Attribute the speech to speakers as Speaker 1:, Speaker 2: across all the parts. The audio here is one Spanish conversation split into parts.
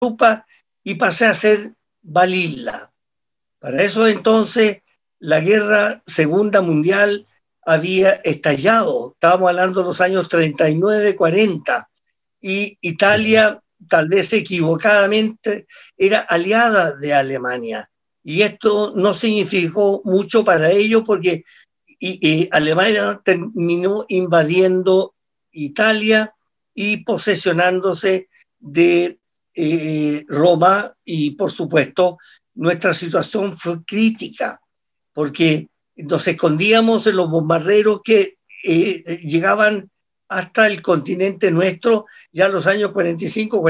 Speaker 1: lupa y pasé a ser Balilla. Para eso entonces la guerra segunda mundial había estallado, estábamos hablando de los años 39, 40, y Italia, tal vez equivocadamente, era aliada de Alemania. Y esto no significó mucho para ellos porque Alemania terminó invadiendo Italia y posesionándose de Roma, y por supuesto nuestra situación fue crítica porque nos escondíamos en los bombarderos que llegaban hasta el continente nuestro ya en los años 45,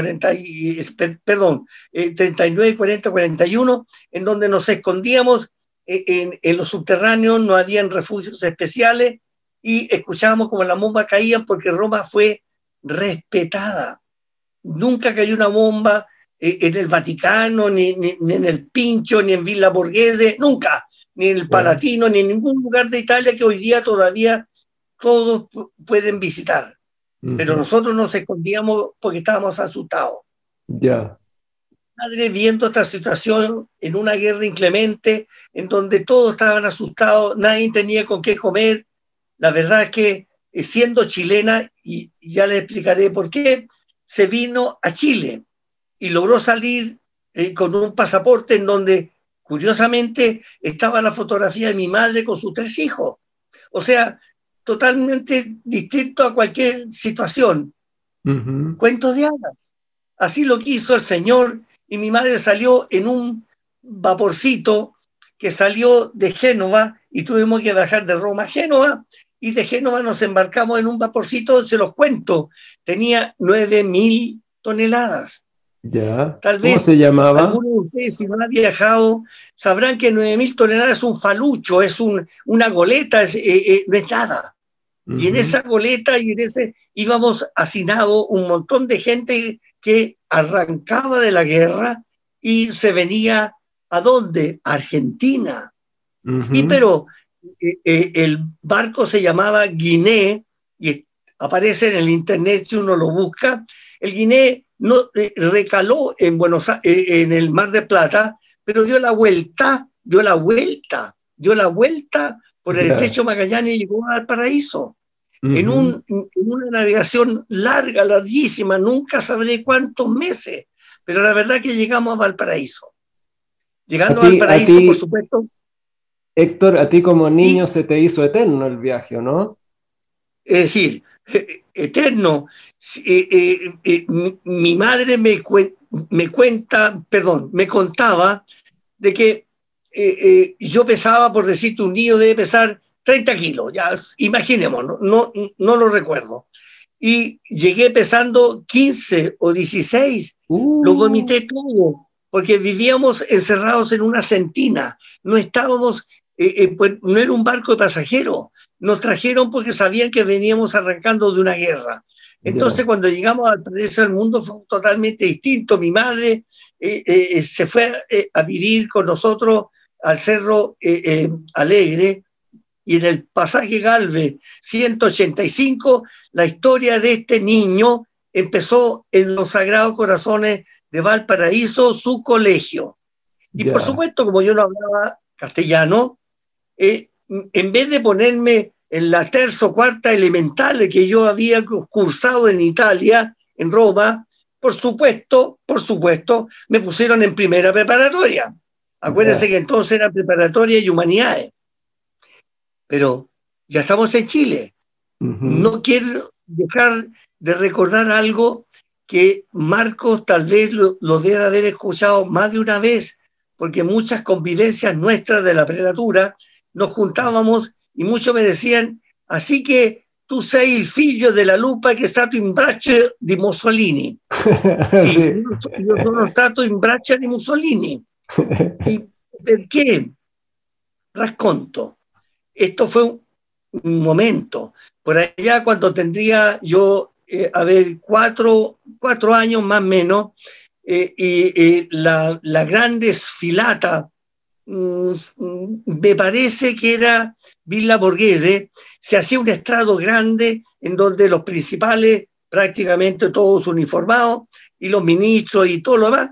Speaker 1: 39, 40, 41, en donde nos escondíamos en los subterráneos, no habían refugios especiales y escuchábamos como las bombas caían porque Roma fue respetada. Nunca cayó una bomba en el Vaticano, ni en el Pincho, ni en Villa Borghese, nunca, ni en el Palatino, ni en ningún lugar de Italia que hoy día todavía todos pueden visitar. Pero nosotros nos escondíamos porque estábamos asustados. Madre viendo esta situación en una guerra inclemente, en donde todos estaban asustados, nadie tenía con qué comer. La verdad es que siendo chilena, y ya le explicaré por qué, se vino a Chile y logró salir con un pasaporte en donde curiosamente estaba la fotografía de mi madre con sus 3 hijos. O sea, totalmente distinto a cualquier situación. Cuentos de hadas. Así lo quiso el Señor, y mi madre salió en un vaporcito que salió de Génova y tuvimos que bajar de Roma a Génova, y de Génova nos embarcamos en un vaporcito, se los cuento, tenía 9.000 toneladas. Tal vez
Speaker 2: ¿cómo se llamaba?
Speaker 1: algunos de ustedes, si no han viajado, sabrán que 9.000 toneladas es un falucho, es una goleta, no es nada. Y en esa goleta y en ese íbamos hacinados un montón de gente que arrancaba de la guerra y se venía ¿a dónde? A Argentina. Sí, pero el barco se llamaba Guiné y aparece en el internet si uno lo busca. El Guiné no recaló en el Mar de Plata, pero dio la vuelta por el estrecho Magallanes y llegó a Valparaíso. En una navegación larguísima, nunca sabré cuántos meses, pero la verdad que llegamos a Valparaíso. Llegando a Valparaíso, por supuesto.
Speaker 2: Héctor, a ti como niño se te hizo eterno el viaje, ¿no?
Speaker 1: Es decir, eterno. Mi madre me contaba de que yo pesaba, por decirte, un niño debe pesar 30 kilos, ya imaginemos, no lo recuerdo. Y llegué pesando 15 o 16, lo vomité todo, porque vivíamos encerrados en una sentina, no estábamos, pues, no era un barco de pasajeros, nos trajeron porque sabían que veníamos arrancando de una guerra. Entonces cuando llegamos al Valparaíso, el mundo fue totalmente distinto. Mi madre se fue a vivir con nosotros al Cerro Alegre, y en el pasaje Galvez 185, la historia de este niño empezó en los Sagrados Corazones de Valparaíso, su colegio. Y por supuesto, como yo no hablaba castellano, en vez de ponerme en la tercera o cuarta elemental que yo había cursado en Italia, en Roma, por supuesto, me pusieron en primera preparatoria. Acuérdense que entonces era preparatoria y humanidades. Pero ya estamos en Chile. No quiero dejar de recordar algo que Marcos tal vez lo debe haber escuchado más de una vez, porque muchas convivencias nuestras de la prelatura nos juntábamos y muchos me decían, así que tú sei il figlio della lupa che è stato in braccio di Mussolini. Sì, io sono stato in braccia di Mussolini. ¿Y por qué? Racconto. Esto fue un momento. Por allá cuando tendría yo, 4 años más o menos, la grande sfilata, me parece que era Villa Borghese, se hacía un estrado grande en donde los principales, prácticamente todos uniformados, y los ministros y todo lo demás,